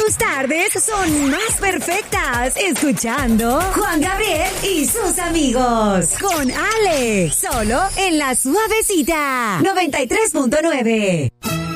tus tardes son más perfectas escuchando Juan Gabriel y sus amigos. Con Ale, solo en La Suavecita 93.9.